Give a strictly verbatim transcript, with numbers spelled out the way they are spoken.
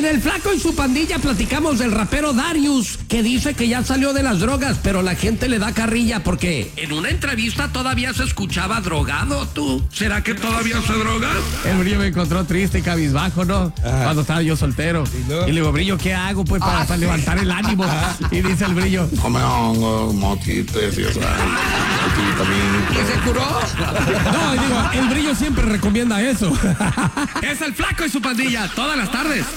En el Flaco y su pandilla platicamos del rapero Darius, que dice que ya salió de las drogas, pero la gente le da carrilla porque en una entrevista todavía se escuchaba drogado, tú. ¿Será que todavía se droga? El Brillo me encontró triste y cabizbajo, ¿no? Ajá. Cuando estaba yo soltero. ¿Y, no? y le digo, Brillo, ¿qué hago pues para, ah, para sí. levantar el ánimo? Y dice el Brillo, no me hago motites, Dios. ¿Y se curó? No, digo, el Brillo siempre recomienda eso. Es el Flaco y su pandilla, todas las tardes.